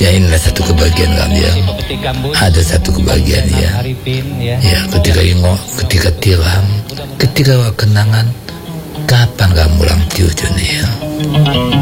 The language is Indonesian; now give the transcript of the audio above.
Ya inilah satu kebahagiaan kami ya. Ada satu kebahagiaan ya. Ya ketika tiram, ketika kenangan, kapan kamu ulang tiup ya.